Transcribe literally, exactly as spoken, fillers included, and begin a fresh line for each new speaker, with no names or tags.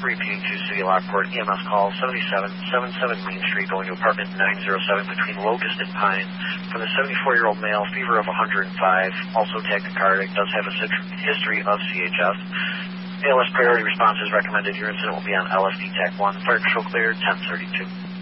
Repeating to City Lockport, E M S call seventy-seven seventy-seven Main Street going to apartment nine oh seven between Locust and Pine for the seventy-four-year-old male, fever of one hundred five, also tachycardic, does have a history of C H F. A L S priority response is recommended. Your incident will be on L S D TAC one. Fire control cleared, ten thirty-two.